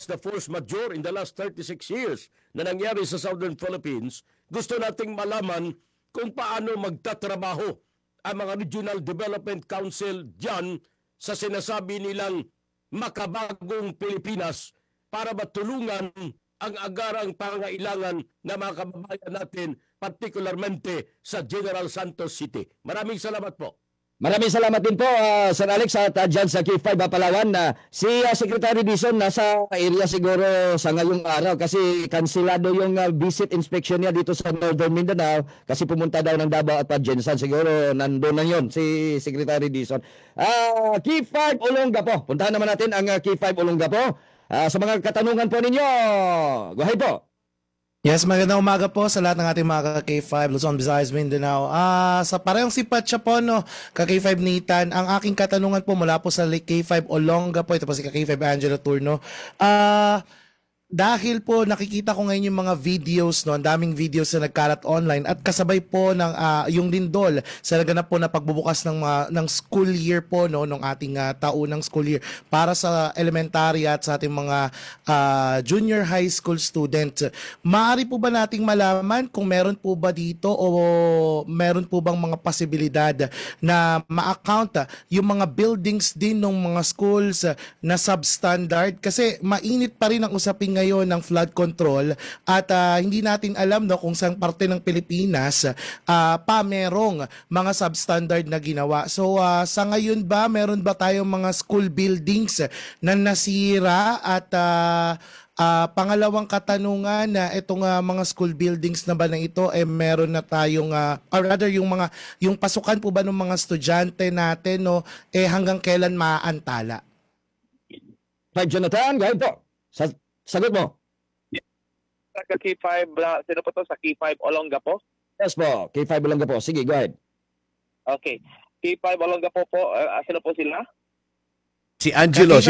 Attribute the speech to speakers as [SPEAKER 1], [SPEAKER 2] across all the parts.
[SPEAKER 1] the force majeure in the last 36 years na nangyari sa Southern Philippines, gusto nating malaman kung paano magtatrabaho ang mga Regional Development Council dyan sa sinasabi nilang makabagong Pilipinas para matulungan ang agarang pangailangan ng mga kababayan natin, partikularmente sa General Santos City. Maraming salamat po.
[SPEAKER 2] Maraming salamat din po, Sir Alex, at dyan sa K5 Palawan. Si Secretary Dizon nasa area siguro sa ngayong araw kasi kansilado yung visit inspection niya dito sa Northern Mindanao kasi pumunta daw ng Davao at Jensan. Siguro nandun na yun si Secretary Dizon. K5 Olongapo. Puntahan naman natin ang K5 Olongapo. Sa mga katanungan po ninyo, go ahead po.
[SPEAKER 3] Yes, magandang umaga po sa lahat ng ating mga K5, Luzon, Visayas, Mindanao. Sa parehong sipat siya po, no, K5 Nathan, ang aking katanungan po mula po sa K5 Olonga po, ito po si K5 Angelo Turno. Dahil po nakikita ko ngayon yung mga videos, no, ang daming videos na nagkalat online at kasabay po ng yung lindol sa naganap po na pagbubukas ng school year po, no, ng ating taunang school year para sa elementary at sa ating mga junior high school students. Maaari po ba nating malaman kung meron po ba dito o meron po bang mga posibilidad na ma-account yung mga buildings din ng mga schools na substandard kasi mainit pa rin ang usapin ngayon ng flood control at hindi natin alam, no, kung saan parte ng Pilipinas pa merong mga substandard na ginawa. So sa ngayon ba meron ba tayong mga school buildings na nasira at pangalawang katanungan na itong mga school buildings na ba na ito meron na tayong or rather yung pasukan po ba ng mga estudyante natin, no, hanggang kailan maaantala?
[SPEAKER 2] Jonathan, go ahead po. Sagot mo.
[SPEAKER 4] Sa K5, sino po to? Sa K5 Olonga po?
[SPEAKER 2] Yes po, K5 Olonga po. Sige, go ahead.
[SPEAKER 4] Okay. K5 Olonga po. Sino po sila?
[SPEAKER 5] Si Angelo.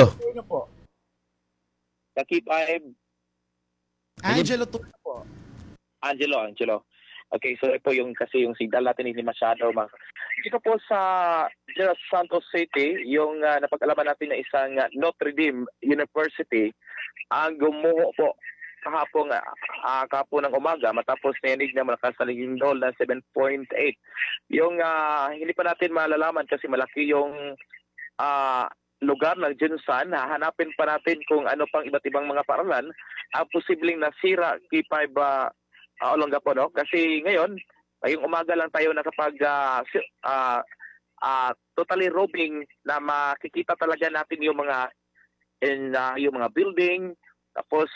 [SPEAKER 4] Sa K5.
[SPEAKER 3] Angelo Turno po.
[SPEAKER 4] Angelo. Okay, so po kasi yung signal natin hindi masyado. Dito po sa General Santos City, yung napag-alaman natin na isang Notre Dame University, ang gumuho po kahapon ng umaga matapos narinig na malakas na lindol na 7.8. Yung hindi pa natin malalaman kasi malaki yung lugar ng Jensan. Hahanapin pa natin kung ano pang iba't ibang mga paaralan ang posibleng nasira K5 Olonga po, no? Kasi ngayon, ngayong umaga lang tayo nakapag totally robbing na makikita talaga natin yung mga building. Tapos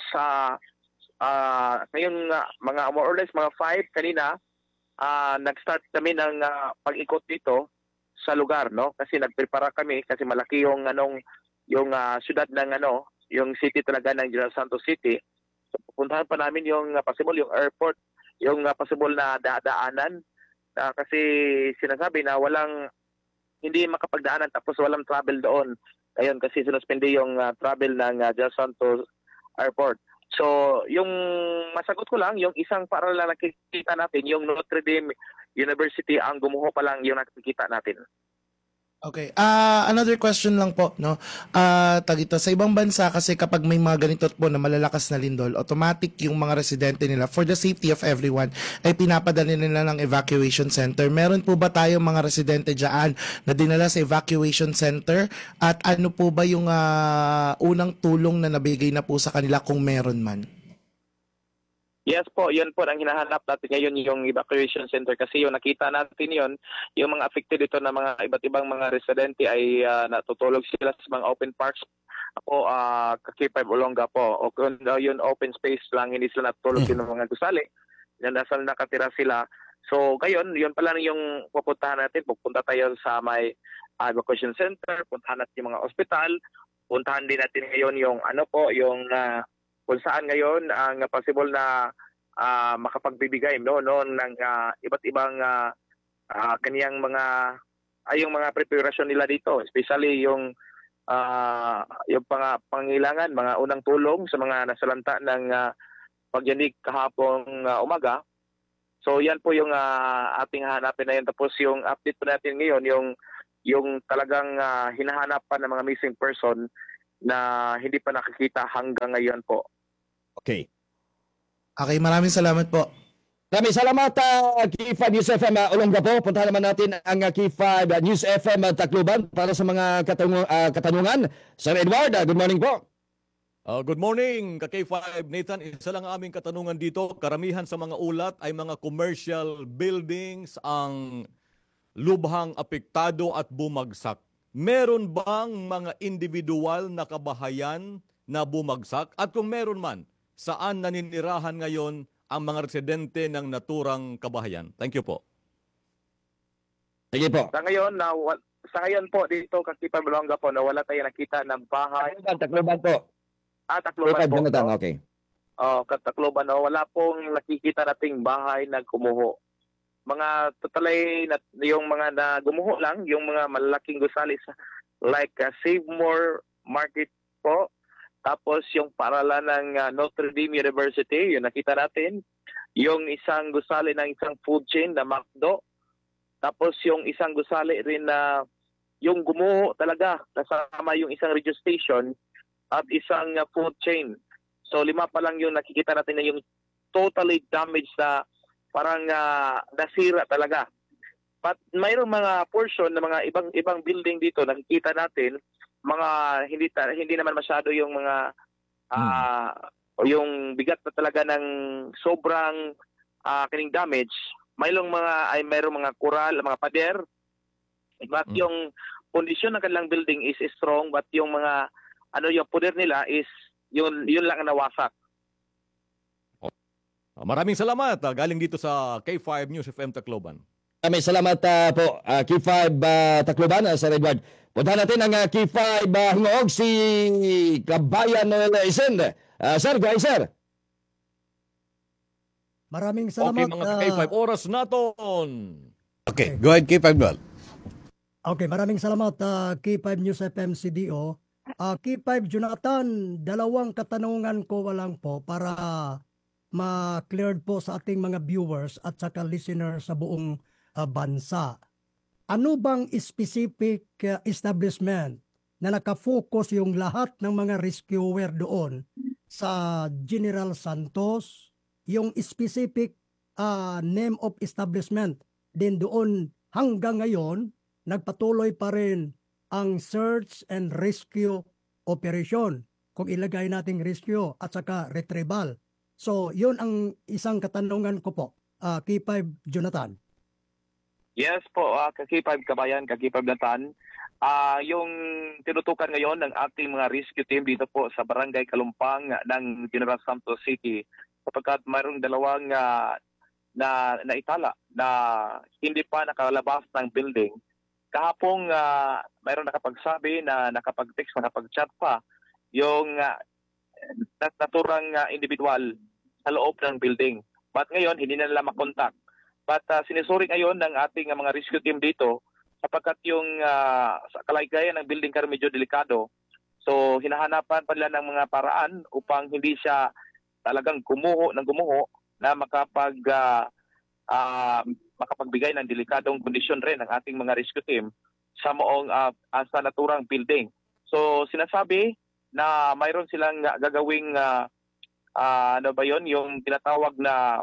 [SPEAKER 4] ngayon mga more or less mga 5 kanina nag-start kami ng pag-ikot dito sa lugar, no? Kasi nagprepara kami kasi malaki yung syudad ng yung city talaga ng General Santos City. So pupuntahan pa namin yung possible yung airport, yung possible na daanan kasi sinasabi na hindi makapagdaanan tapos walang travel doon. Ayun kasi sinuspende yung travel ng General Santos Airport. So, yung masagot ko lang, yung isang paaralan na nakikita natin, yung Notre Dame University, ang gumuho pa lang yung nakikita natin.
[SPEAKER 3] Okay. Another question lang po, no. Tagito sa ibang bansa kasi kapag may mga ganito po na malalakas na lindol, automatic yung mga residente nila for the safety of everyone ay pinapadala nila ng evacuation center. Meron po ba tayong mga residente diyan na dinala sa evacuation center at ano po ba yung unang tulong na nabigay na po sa kanila kung meron man?
[SPEAKER 4] Yes po, yun po ang hinahanap natin ngayon yung evacuation center kasi yung nakita natin yun, yung mga affected dito na mga iba't ibang mga residente ay natutulog sila sa mga open parks. Ako, K5 Olonga po, o kung yun open space lang, hindi sila natutulog sa mga gusali, nasal nakatira sila. So ngayon, yun pala yung pupuntahan natin, pupunta tayo sa may evacuation center, puntahan natin yung mga ospital, puntahan din natin ngayon yung kung saan ngayon ang possible na makapagbibigay ng iba't ibang kaniyang yung mga preparasyon nila dito, especially yung pangailangan, mga unang tulong sa mga nasalanta ng pagyanig kahapong umaga. So yan po yung ating hanapin na yun. Tapos yung update po natin ngayon, yung talagang hinahanap pa ng mga missing person na hindi pa nakikita hanggang ngayon po.
[SPEAKER 2] Okay.
[SPEAKER 3] Okay, maraming salamat po.
[SPEAKER 2] Maraming salamat, K5 News FM Olongapo. Puntahan naman natin ang K5 News FM Tacloban para sa mga katanungan. Sir Edward, good morning po.
[SPEAKER 6] Good morning, ka-K5 Nathan. Isa lang aming katanungan dito. Karamihan sa mga ulat ay mga commercial buildings ang lubhang apektado at bumagsak. Meron bang mga individual na kabahayan na bumagsak? At kung meron man, saan naninirahan ngayon ang mga residente ng naturang kabahayan? Thank you po.
[SPEAKER 2] Sige po.
[SPEAKER 4] Sa ngayon po dito Kakipa Bolonga po na wala tayong nakita ng bahay.
[SPEAKER 2] Tacloban po.
[SPEAKER 4] Tacloban
[SPEAKER 2] K5
[SPEAKER 4] po.
[SPEAKER 2] Jonathan,
[SPEAKER 4] No?
[SPEAKER 2] okay.
[SPEAKER 4] Tacloban, no? Wala pong nakikita nating bahay na gumuho. Mga totalay na yung mga na gumuho lang, yung mga malalaking gusali like Save More Market po. Tapos yung paaralan ng Notre Dame University, yung nakita natin. Yung isang gusali ng isang food chain na McDo. Tapos yung isang gusali rin na yung gumuho talaga, kasama yung isang radio station at isang food chain. So 5 pa lang yung nakikita natin na yung totally damaged na parang nasira talaga. But mayroong mga portion na mga ibang building dito nakikita natin mga hindi naman masyado yung mga yung bigat na talaga ng sobrang kining damage. Mayroong mga kural, mga pader. But yung kondisyon ng kanilang building is strong, but yung mga yung poder nila is yun lang ang nawasak.
[SPEAKER 6] Maraming salamat. Galing dito sa K5 News FM Tacloban.
[SPEAKER 2] Maraming salamat po, K5 Tacloban, Sir Edward. Puntahan natin ang K5 Hingoog, si Kabayan Noel Isen. Sir, go ahead, sir.
[SPEAKER 7] Maraming
[SPEAKER 6] Okay,
[SPEAKER 7] salamat.
[SPEAKER 6] mga K5, oras naton.
[SPEAKER 5] Okay, go ahead, K5 Noel.
[SPEAKER 7] Okay, maraming salamat K5 News FM CDO. K5 Jonathan, 2 katanungan ko lang po para ma-cleared po sa ating mga viewers at saka listeners sa buong bansa. Ano bang specific establishment na nakafocus yung lahat ng mga rescuer doon sa General Santos, yung specific name of establishment din doon hanggang ngayon nagpatuloy pa rin ang search and rescue operation, kung ilagay nating rescue at saka retrieval. So, yun ang isang katanungan ko po, K5 Jonathan.
[SPEAKER 4] Yes po, Kakipag Kabayan, Kakipag Natan. Yung tinutukan ngayon ng ating mga rescue team dito po sa Barangay Kalumpang ng General Santos City sapagkat mayroong 2 na naitala na hindi pa nakalabas ng building. Kahapong mayroon nakapagsabi na nakapag-text, nakapag-chat pa yung naturang individual sa loob ng building. But ngayon, hindi na nila makontak. But sinisuri ngayon ng ating mga rescue team dito sapagkat yung sa kalagayan ng building kasi medyo delikado. So hinahanapan pa nila ng mga paraan upang hindi siya talagang gumuho na makapagbigay ng delikadong kondisyon rin ng ating mga rescue team sa moong sa naturang building. So sinasabi na mayroon silang gagawing yung tinatawag na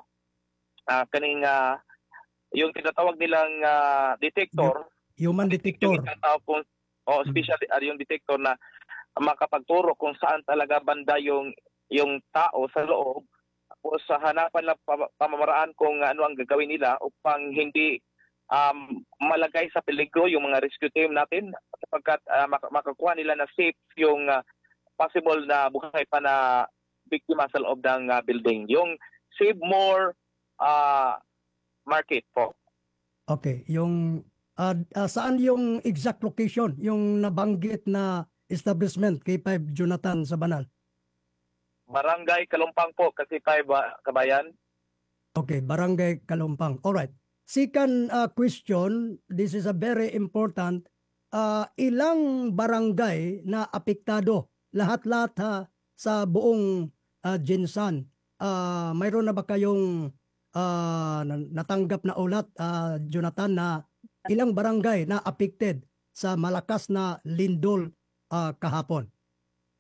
[SPEAKER 4] yung tinatawag nilang detector,
[SPEAKER 7] Human detector.
[SPEAKER 4] especially yung detector na makapagturo kung saan talaga banda yung tao sa loob. Tapos sa hanapan ng pamamaraan kung ano ang gagawin nila upang hindi malagay sa peligro yung mga rescue team natin sapagkat makakuha nila na safe yung possible na buhay pa na biktima sa loob ng building. Yung Save More Market po.
[SPEAKER 7] Okay, yung saan yung exact location, yung nabanggit na establishment, K5 Jonathan sa Banal?
[SPEAKER 4] Barangay Kalumpang po, kasi Kabayan.
[SPEAKER 7] Okay, Barangay Kalumpang. Alright. Second question, this is a very important. Ilang barangay na apektado? Lahat-lahat sa buong Jinsan. Mayroon na ba kayong natanggap na ulat, Jonathan, na ilang barangay na affected sa malakas na lindol kahapon?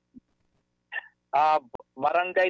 [SPEAKER 4] Barangay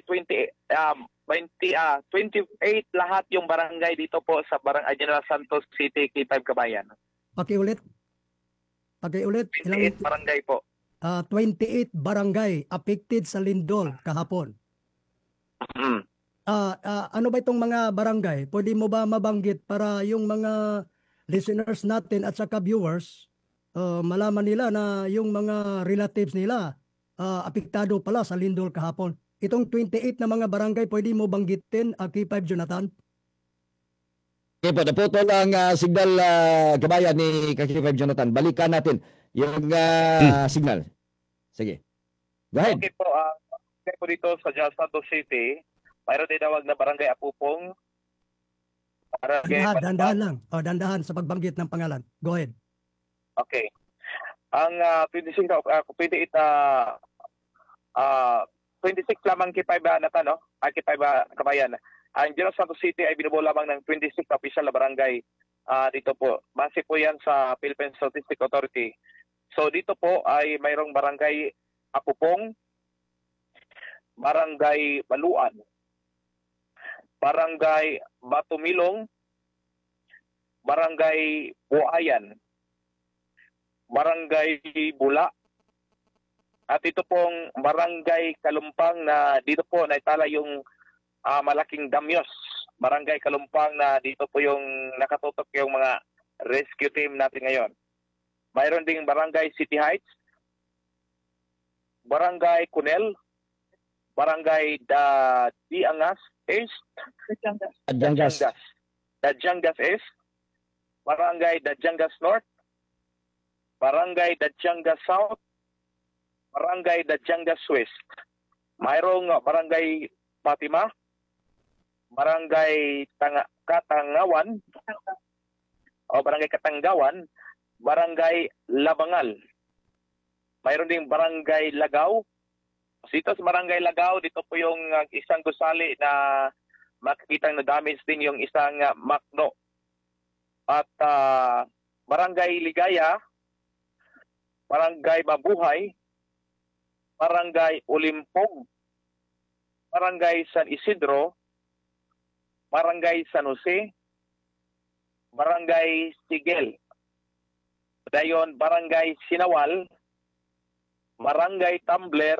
[SPEAKER 4] 28 lahat yung barangay dito po sa Barangay General Santos City, K5 Kabayan.
[SPEAKER 7] Pakiulit.
[SPEAKER 4] 28
[SPEAKER 7] Ilang,
[SPEAKER 4] barangay po.
[SPEAKER 7] 28 barangay affected sa lindol kahapon.
[SPEAKER 4] Mm.
[SPEAKER 7] Ano ba itong mga barangay? Pwede mo ba mabanggit para yung mga listeners natin at saka viewers malaman nila na yung mga relatives nila apektado pala sa lindol kahapon? Itong 28 na mga barangay, pwede mo banggitin, K5 Jonathan?
[SPEAKER 2] Okay po, naputol ang signal kabayan ni Kaki 5 Jonathan. Balikan natin yung signal. Sige. Go ahead.
[SPEAKER 4] Okay po, barangay po dito sa General Santos City, mayroon tinawag na Barangay Apupong.
[SPEAKER 7] Dandahan lang. Dandahan sa pagbanggit ng pangalan. Go ahead.
[SPEAKER 4] Okay. Ang 26 lamang K5 K5 Kabayan. Ang General Santos City ay binubuo lamang ng 26 official na barangay dito po. Base po yan sa Philippine Statistics Authority. So dito po ay mayroong Barangay Apupong, Barangay Baluan, Barangay Batumilong, Barangay Buayan, Barangay Bula, at ito pong Barangay Kalumpang na dito po naitala yung malaking damyos. Barangay Kalumpang na dito po yung nakatutok yung mga rescue team natin ngayon. Mayroon ding Barangay City Heights, Barangay Cunel, Barangay Diangas East, Dajangas East, Barangay Dajangas North, Barangay Dajangas South, Barangay Dajangas West. Mayroong Barangay Fatima, Barangay Katangawan, Barangay Katanggawan, Barangay Labangal. Mayroon ding Barangay Lagaw. Dito sa Barangay Lagaw, dito po yung isang gusali na makikita na damage din yung isang makno. At Barangay Ligaya, Barangay Mabuhay, Barangay Ulimpog, Barangay San Isidro, Barangay San Jose, Barangay Sigel, dayon Barangay Sinawal, Barangay Tumbler,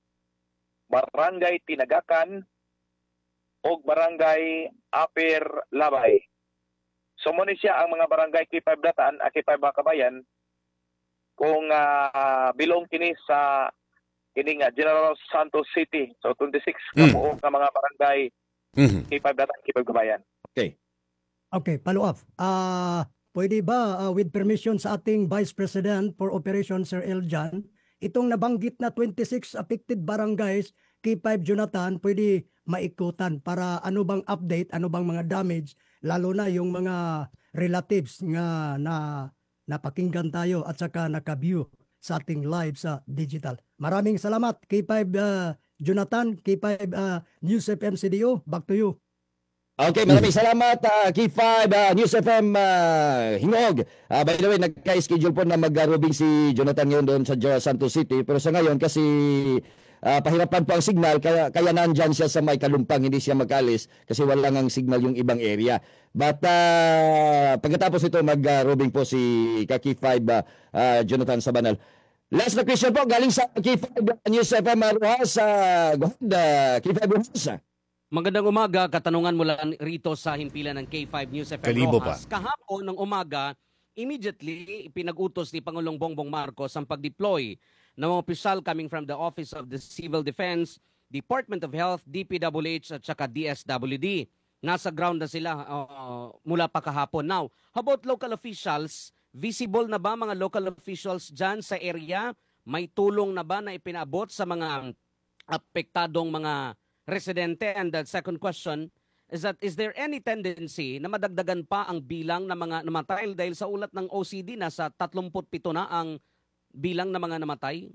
[SPEAKER 4] Barangay Tinagakan, o Barangay Aper Labay. So muna siya ang mga barangay K5 Datan at K5 Kabayan kung bilong kini sa General Santos City. So 26 kabuo ka mga barangay K5 Datan, K5 Kabayan.
[SPEAKER 7] Okay, follow up. Pwede ba with permission sa ating Vice President for Operations, Sir Eljan, itong nabanggit na 26 affected barangays, K5 Jonathan, pwede maikutan para ano bang update, ano bang mga damage, lalo na yung mga relatives nga na napakinggan tayo at saka naka-view sa ating live sa digital. Maraming salamat, K5 Jonathan, K5 News FM CDO, back to you.
[SPEAKER 2] Okay, maraming salamat K5 News FM Hingog. By the way, nagka-schedule po na mag-robing si Jonathan ngayon doon sa Santos City. Pero sa ngayon kasi pahirapan po ang signal kaya nandyan siya sa may Kalumpang, hindi siya makalis kasi wala ngang signal yung ibang area. But pagkatapos ito mag-robing po si K5 Jonathan Sabanal. Last na question po galing sa K5 News FM Rojas. K5 Rojas.
[SPEAKER 8] Magandang umaga, katanungan mula rito sa himpilan ng K5 News FM
[SPEAKER 5] Kalibo
[SPEAKER 8] Rojas. Kahapon ng umaga, immediately pinag-utos ni Pangulong Bongbong Marcos ang pag-deploy ng mga opisyal coming from the Office of the Civil Defense, Department of Health, DPWH at saka DSWD. Nasa ground na sila mula pa kahapon. Now, how about local officials? Visible na ba mga local officials dyan sa area? May tulong na ba na ipinaabot sa mga apektadong mga residente? And the second question is that is there any tendency na madagdagan pa ang bilang ng mga namatay dahil sa ulat ng OCD nasa 37 na ang bilang ng mga namatay?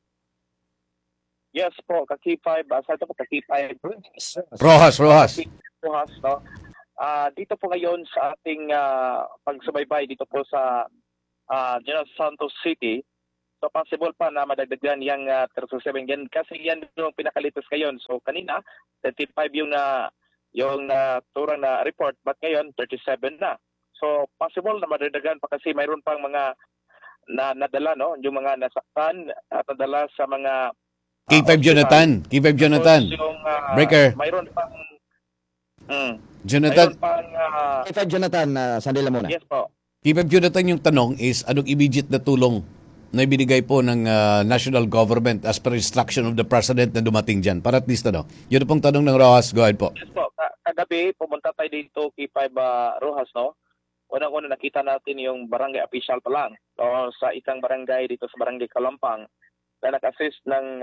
[SPEAKER 4] Yes po, K5, sa ito po K5.
[SPEAKER 5] Rojas.
[SPEAKER 4] Rojas, no? Dito po ngayon sa ating pagsubaybay dito po sa General Santos City, So possible pa na madagdagan yung 37 yan kasi yan yung pinakalitos ngayon. So kanina 35 yung turang na report but ngayon 37 na. So possible na madagdagan pa kasi mayroon pang mga nadala no, yung mga nasaktan at nadala sa mga
[SPEAKER 5] K5 Jonathan. K5 Jonathan.
[SPEAKER 4] Yung,
[SPEAKER 5] Breaker.
[SPEAKER 4] mayroon pang
[SPEAKER 5] Jonathan.
[SPEAKER 4] mayroon pang
[SPEAKER 2] K5 Jonathan, sandali lang muna.
[SPEAKER 4] yes po.
[SPEAKER 5] K5 Jonathan, yung tanong is, anong immediate na tulong na ibinigay po ng national government as per instruction of the president na dumating dyan? Para at least, yun na pong tanong ng Rojas. Go ahead po.
[SPEAKER 4] Yes po. Kagabi, pumunta tayo dito kay Rojas, no? Unang-una nakita natin yung barangay official pa lang sa isang barangay dito sa barangay Kalampang na nag-assist ng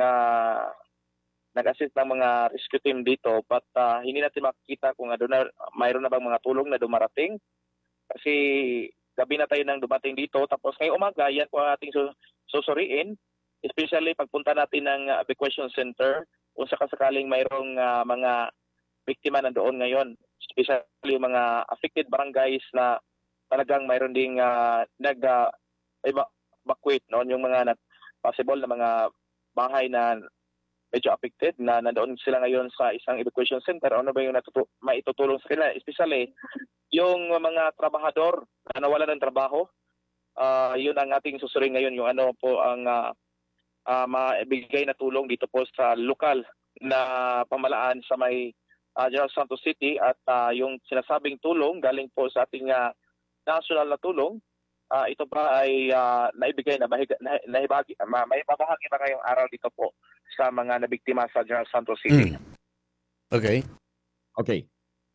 [SPEAKER 4] mga rescue team dito but hindi natin makikita kung mayroon na bang mga tulong na dumarating kasi gabi na tayo nang dumating dito tapos ngayong umaga yan po ang ating susuriin especially pagpunta natin ng evacuation center kung sakasakaling mayroong mga biktima na doon ngayon especially yung mga affected barangays na talagang mayroon ding nag-evacuate noon yung mga possible na mga bahay na medyo affected na nandoon sila ngayon sa isang evacuation center. Ano ba yung maitutulong sa kanila? Especially yung mga trabahador na nawala ng trabaho. Yun ang ating susurin ngayon yung ano po ang maibigay na tulong dito po sa lokal na pamalaan sa may General Santos City at yung sinasabing tulong galing po sa ating national na tulong. Ito ba ay naibigay na may babahagi ba ngayong araw dito po sa mga nabiktima sa General Santos City.
[SPEAKER 5] Okay.
[SPEAKER 2] Okay.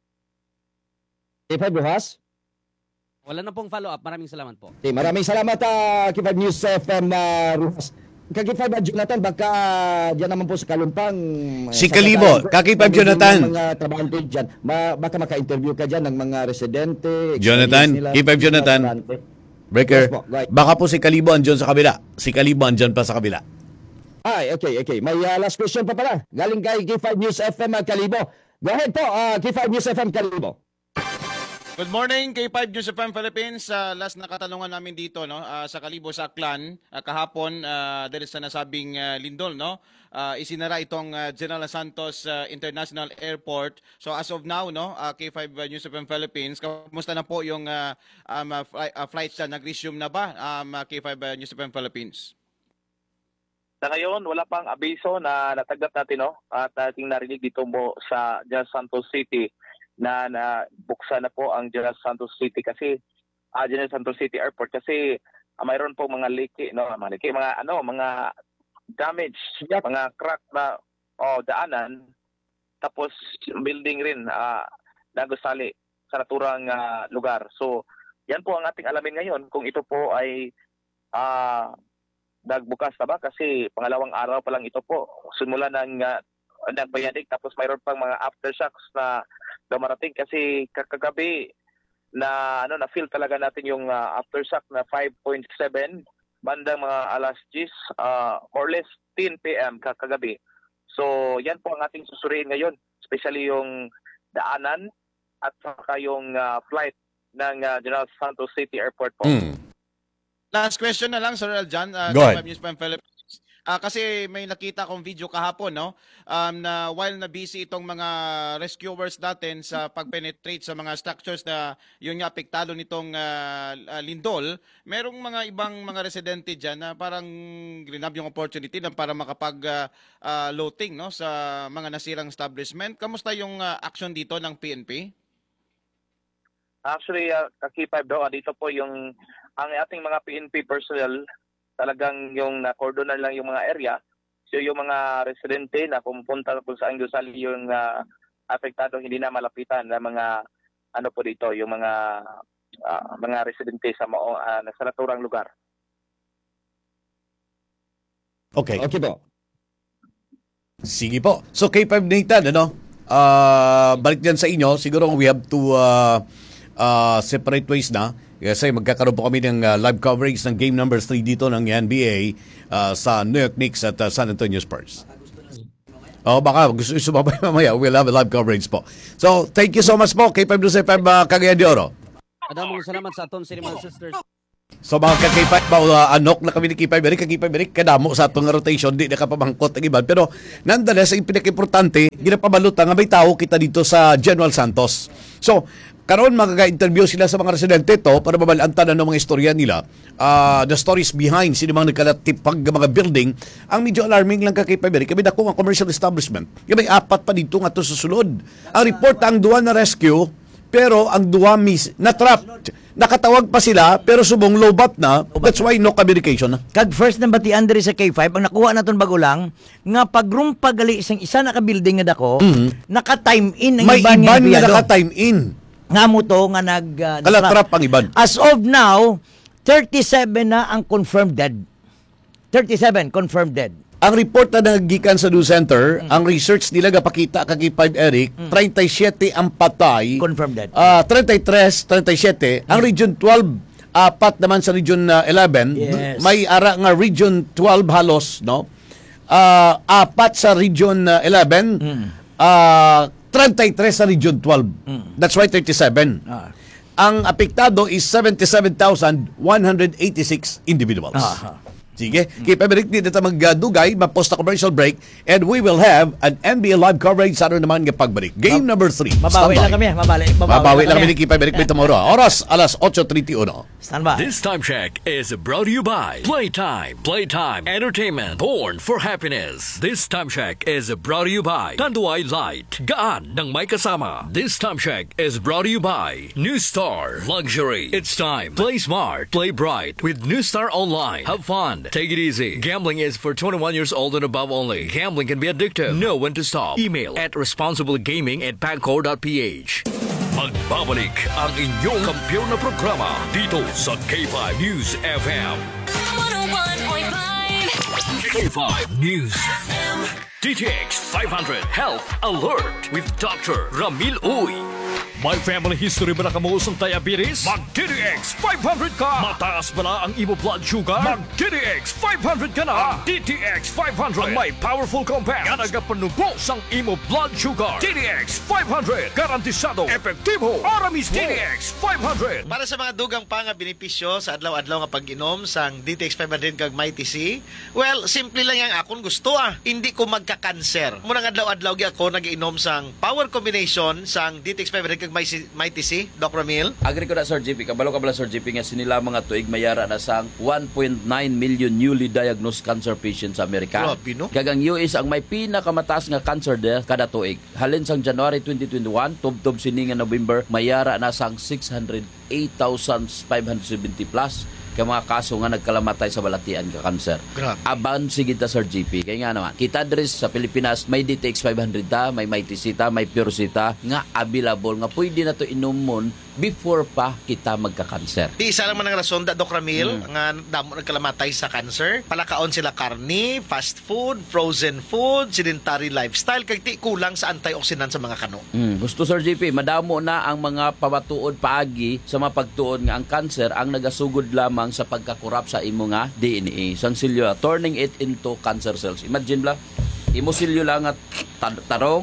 [SPEAKER 2] K5 Rojas?
[SPEAKER 8] Wala na pong follow-up. Maraming salamat po.
[SPEAKER 2] Okay, maraming salamat K5 News FM Rojas. K5 Jonathan, baka dyan naman po sa Kalumpang.
[SPEAKER 5] Si Kalibo, K5 Jonathan.
[SPEAKER 2] Mga trabahante dyan. Baka maka-interview ka dyan ng mga residente.
[SPEAKER 5] Jonathan, K5 Jonathan. Breaker,
[SPEAKER 2] Yes po, right.
[SPEAKER 5] baka po si Kalibo andyan sa kabila. Si Kalibo andyan pa sa kabila.
[SPEAKER 2] Ay, okay. May last question pa pala. Galing kay K5 News FM Kalibo. Go ahead po, K5 News FM Kalibo.
[SPEAKER 9] Good morning, K5 News FM Philippines. Last na katanungan namin dito sa Kalibo sa Aklan kahapon dahil sa nasabing lindol isinara itong General Santos International Airport. So as of now K5 News FM Philippines, kamusta na po yung flights na nag-resume na ba K5 News FM Philippines?
[SPEAKER 4] Sa ngayon, wala pang abiso na natagdat natin at ating narinig dito mo sa General Santos City na buksan na po ang General Santos City kasi General Santos City Airport kasi mayroon po mga mga damage, mga crack na daanan tapos building rin na gusali sa naturang lugar. So, yan po ang ating alamin ngayon kung ito po ay nagbukas na ba kasi pangalawang araw pa lang ito po. Simula ng nagbayanig tapos mayroon pang mga aftershocks na dumarating kasi kagabi na na-feel talaga natin yung aftershock na 5.7 bandang mga alas 10 or less 10 PM kagabi. So yan po ang ating susuriin ngayon, especially yung daanan at saka yung flight ng General Santos City Airport po.
[SPEAKER 9] Last question na lang, Sir Aljan.
[SPEAKER 5] Go ahead.
[SPEAKER 9] News FM Philippines. Kasi may nakita kong video kahapon na while na busy itong mga rescuers natin sa pag-penetrate sa mga structures na yun nga apektado nitong lindol, merong mga ibang mga residente dyan na parang grinab yung opportunity na para makapag-loating sa mga nasirang establishment. Kamusta yung action dito ng PNP?
[SPEAKER 4] Actually, K5 dito po yung ang ating mga PNP personnel talagang yung na-cordon na lang yung mga area. So yung mga residente na pumupunta kung saan gusali yung apektado hindi na malapitan na mga po dito, yung mga residente sa naturang lugar.
[SPEAKER 5] Okay.
[SPEAKER 2] Okay po.
[SPEAKER 5] Sige po. So K5 Nathan, balik dyan sa inyo. Siguro we have to separate ways na. Kasi magkakaroon po kami ng live coverage ng game number 3 dito ng NBA sa New York Knicks at San Antonio Spurs. Baka gusto sumabay mamaya. We'll have a live coverage po. So, thank you so much po. K5 News FM Cagayan de Oro.
[SPEAKER 8] Adamong salamat sa aton sa mga sisters.
[SPEAKER 5] So mga ka-K5, anok na kami ni K5 Eric, ka-K5 Eric, kadamo sa atong rotation, di nakapamangkot ang iban. Pero nonetheless, ang pinaka-importante, ginapabalutan nga may tao kita dito sa General Santos. So, karon magka-interview sila sa mga residente to para mabalantan ng mga istorya nila. The stories behind sino mga nagkalatipag mga building. Ang medyo alarming lang ka-K5 Eric, kami dako nga commercial establishment. May 4 pa dito nga to sa sulod. Ang report, ang 2 na rescue, pero ang 2 na-trapped. Nakatawag pa sila, pero subong lobat na. That's why no communication na.
[SPEAKER 10] Kag first na batian diri sa K5, ang nakuha naton bagulang, nga pagrumpag gali isang isa na ka-building nga dako, naka-time in ang
[SPEAKER 5] May
[SPEAKER 10] iban
[SPEAKER 5] iban
[SPEAKER 10] nga
[SPEAKER 5] na naka-time in.
[SPEAKER 10] nga mo to nga
[SPEAKER 5] Kalatrap ang iban.
[SPEAKER 10] As of now, 37 na ang confirmed dead. 37 confirmed dead.
[SPEAKER 5] Ang report na nagikan sa news center, ang research nila gapakita kay 5 Eric, 37 ang patay.
[SPEAKER 10] Confirmed dead.
[SPEAKER 5] 33, 37. Ang region 12, 4 naman sa region 11.
[SPEAKER 10] Yes.
[SPEAKER 5] May ara nga region 12 halos, no? 4 sa region 11. 33 sa region 12. That's why 37. Ang apektado is 77,186 individuals. Sige, keep everything dito magdugay, mapost na commercial break, and we will have an NBA live coverage sa ano naman nga pagbalik. Game number 3.
[SPEAKER 10] Mabawi lang kami,
[SPEAKER 5] Mabawi lang kami ni Keep Everything tomorrow. Oras, alas 8:31.
[SPEAKER 10] Stand by.
[SPEAKER 11] This time check is brought to you by Playtime. Playtime Entertainment. Born for happiness. This time check is brought to you by Tanduay Light. Gaan ng may kasama. This time check is brought to you by New Star Luxury. It's time. Play smart. Play bright with New Star Online. Have fun. Take it easy. Gambling is for 21 years old and above only. Gambling can be addictive. Know when to stop. Email at responsiblegaming@pagcor.ph. Magbabalik ang inyong kampiyon na programa dito sa K5 News FM. 101.5 K5 News FM. DTX 500 Health Alert with Dr. Ramil Uy. May family history ba na kamuusong diabetes? Mag-DTX 500 ka! Mataas ba na ang imo blood sugar? Mag-DTX 500 ka na! DTX 500 ang may powerful compounds nga nagapanubos ang imo blood sugar. DTX 500 garantisado, epektibo, para mismo. DTX 500
[SPEAKER 12] para sa mga dugang pa nga benepisyo sa adlaw-adlaw nga pag-inom sang DTX 500 kag Mighty C. Well, simple lang yang akong gusto Hindi ko magka-cancer. Muna nga adlaw-adlaw gi ako nag-inom sang power combination sang DTX 500 kag Mighty C, Doc Ramil.
[SPEAKER 13] Agri ko na Sir JP, kabalo Sir JP nga sinila mga tuig mayara na sang 1.9 million newly diagnosed cancer patients sa Amerika.
[SPEAKER 12] Grabe, no?
[SPEAKER 13] Kagang US ang may pinakamataas nga cancer death kada tuig. Halin sang January 2021, tubtob sini nga November, mayara na sang 608,570 plus kay mga kaso nga nagkalamatay sa balatian ka cancer.
[SPEAKER 12] Grabe.
[SPEAKER 13] Aban sige ta Sir GP. Kaya nga naman, kita dres sa Pilipinas may DTX 500 ta, may Mighty C ta, may Pure C ta nga available nga pwede na to inumon before pa kita magka-cancer.
[SPEAKER 12] Di isa lang man ang rason Doc Ramil nga damo nagkalamatay sa cancer. Palakaon sila karni, fast food, frozen food, sedentary lifestyle kay ti kulang sa antioxidant sa mga kano.
[SPEAKER 13] Gusto Sir JP, madamo na ang mga pabatuod paagi sa mapagtuon nga ang cancer ang nagasugod lamang sa pagkakurap sa imo nga DNA. Sang silyo, turning it into cancer cells. Imagine lang, imo silyo lang at tarong,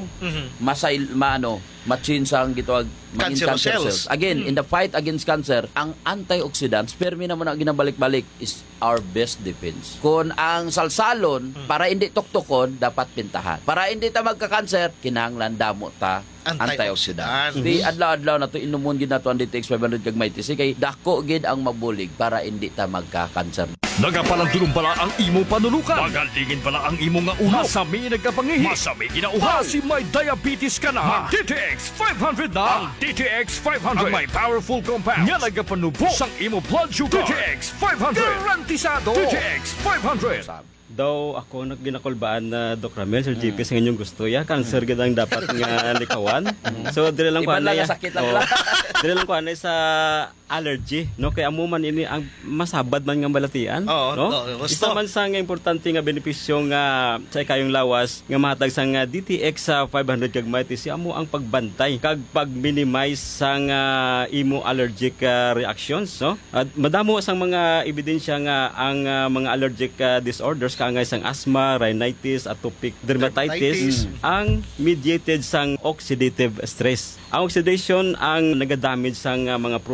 [SPEAKER 13] machin sang gitawag cancer cells. Again, in the fight against cancer, ang antioxidants, permi naman ang ginabalik-balik, is our best defense. Kung ang salsalon, para hindi tuktukon, dapat pintahan. Para hindi ta magka-cancer, kinahanglan damo ta antioxidant. Di adlaw-adlaw na to inumon gid nato ang DTX 500 kag Mighty C kay dako gid ang mabulig para hindi ta magka-cancer.
[SPEAKER 11] Nagapalandulong pala ang imo panulukan. Magalingin pala ang imo nga ulo. Masami nagkapangihi. Masami ginauhaw. Si may diabetes ka na. DTX 500 na. Ang DTX 500. Ang may powerful compounds. Nga nagapanubo sang imo blood sugar. DTX 500. Garantisado. DTX 500.
[SPEAKER 14] Daw ako naginakulbaan na Doc Ramil, Sir JP, sa inyong gusto ya. Cancer gid ang dapat nga likawan. So, dire lang ko anay. Dire lang ko anay sa allergy, no? Kaya amo man ini ang masabad man nga balatian, no? Isa man sa nga importante nga benepisyo nga sa kayong lawas nga mahatag sa nga DTX 500 kag Mighty C amo ang pagbantay kag pag-minimize sang imo allergic reactions, no? At madamo sang mga ebidensya nga ang mga allergic disorders kaangay sang asthma, rhinitis, atopic dermatitis ang mediated sang oxidative stress. Ang oxidation ang nagadamage sang mga proteins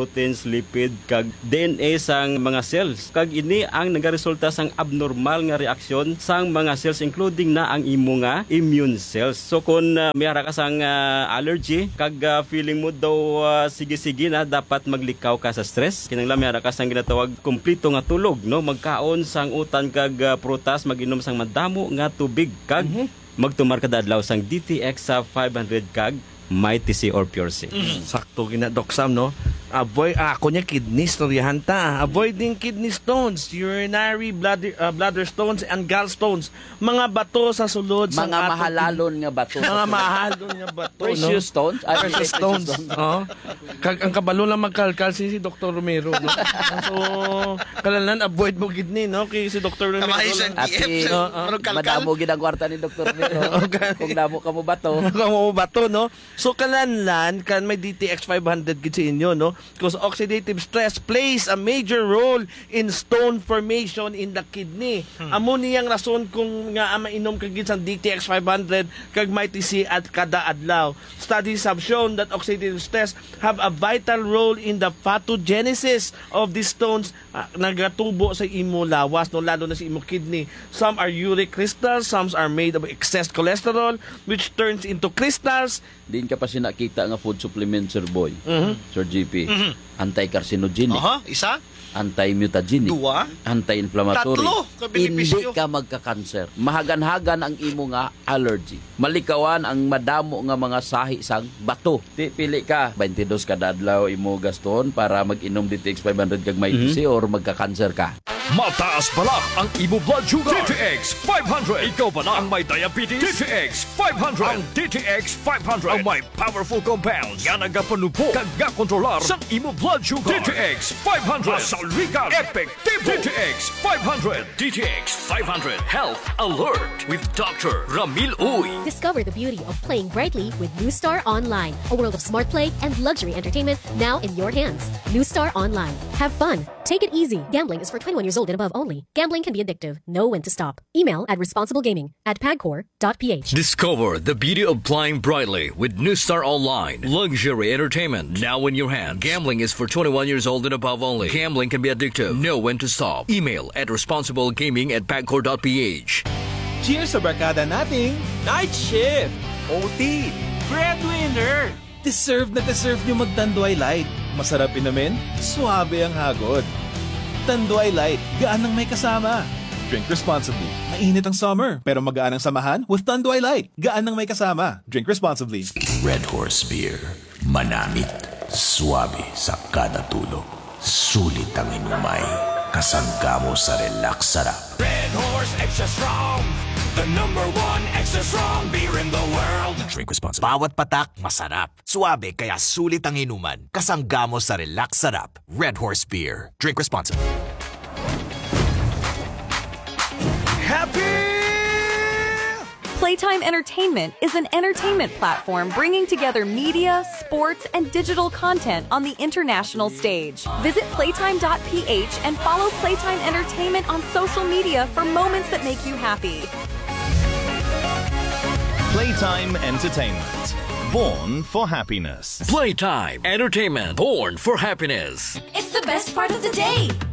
[SPEAKER 14] phospholipid kag DNA sang mga cells. Kag ini ang nagaresulta sang abnormal nga reaksyon sang mga cells including na ang imo nga immune cells. So kung may hara ka sang allergy kag feeling mo daw sige-sige na dapat maglikaw ka sa stress, kinahanglan may hara ka sang ginatawag kumpleto nga tulog, no? Magkaon sang utan kag prutas, mag-inom sang madamo nga tubig kag magtumar kada adlaw sang DTX sa 500 kag MyTC or Pure C.
[SPEAKER 15] Sakto gina Doc Sam, no? Avoid ako niya kidney storyahan ta. Avoiding kidney stones, urinary bladder stones and gallstones. Mga bato sa sulod sa
[SPEAKER 13] mga mahalalon nga bato.
[SPEAKER 15] Mga mahalon nga bato,
[SPEAKER 13] precious stones.
[SPEAKER 15] Precious stones. Kag ang kabalo lang magkalkal si Dr. Romero, no? So kalanan avoid mo kidney, no? Kay si Dr. Romero.
[SPEAKER 13] Ati madamo gid ang kwarta ni Dr. Romero. Kung damo ka mo bato.
[SPEAKER 15] Kamo bato, no? So kalanan kan may DTX 500 gid sa inyo, no? Because oxidative stress plays a major role in stone formation in the kidney. Amo niyang rason kung nga mainom ka gid sa DTX 500 kag MyTC at kada adlaw. Studies have shown that oxidative stress have a vital role in the pathogenesis of these stones, nagatubo sa imo lawas, no, lalo na sa imo kidney. Some are uric crystals, some are made of excess cholesterol which turns into crystals.
[SPEAKER 13] Din ka pa sinakita nga food supplement, Sir Boy. Sir GP. Anti-carcinogenic.
[SPEAKER 12] Isa?
[SPEAKER 13] Anti-mutagenic.
[SPEAKER 12] Dua?
[SPEAKER 13] Anti-inflammatory.
[SPEAKER 12] Tatlo.
[SPEAKER 13] Hindi ka magka-cancer. Mahagan-hagan ang imo nga allergy. Malikawan ang madamo nga mga sahi sang bato. Pili ka 22 kada adlaw imo gaston para mag-inom DTX 500 kag MyTC or magka-cancer ka.
[SPEAKER 11] Mataas balak ang imo blood sugar. DTX 500. Ikaw ba na ang may diabetes? DTX 500. Ang DTX 500 ang may powerful compounds nga nagapanubo kag kontrolar sa imo blood sugar. DTX 500. Salrikan. Effective. DTX 500. DTX 500 Health Alert with Dr. Ramil Uy.
[SPEAKER 16] Discover the beauty of playing brightly with New Star Online. A world of smart play and luxury entertainment now in your hands. New Star Online. Have fun. Take it easy. Gambling is for 21 years old and above only. Gambling can be addictive. Know when to stop. Email at responsiblegaming@pagcor.ph.
[SPEAKER 11] Discover the beauty of playing brightly with New Star Online. Luxury entertainment now in your hands. Gambling is for 21 years old and above only. Gambling can be addictive. Know when to stop. Email at responsiblegaming@pagcor.ph.
[SPEAKER 17] Cheers sa barkada nating Night Shift, OT, Breadwinner. Deserve na deserve nyo mag-Tanduay Light. Masarap inumin, suabe ang hagod. Tanduay Light, gaan ng may kasama. Drink responsibly. Mainit ang summer, pero magaan ang samahan with Tanduay Light. Gaan ng may kasama. Drink responsibly.
[SPEAKER 18] Red Horse Beer. Manamit. Suabe sa kada tulog. Sulit ang inumay. Kasangga mo sa relax sarap.
[SPEAKER 19] Red Horse Extra Strong. The #1 extra strong beer in the world.
[SPEAKER 18] Drink responsibly. Bawat patak, masarap. Suabe, kaya sulit ang inuman. Kasangga mo sa relax sarap. Red Horse Beer. Drink responsibly.
[SPEAKER 19] Happy!
[SPEAKER 20] Playtime Entertainment is an entertainment platform bringing together media, sports, and digital content on the international stage. Visit playtime.ph and follow Playtime Entertainment on social media for moments that make you happy.
[SPEAKER 21] Playtime Entertainment. Born for happiness.
[SPEAKER 11] Playtime Entertainment. Born for happiness.
[SPEAKER 22] It's the best part of the day.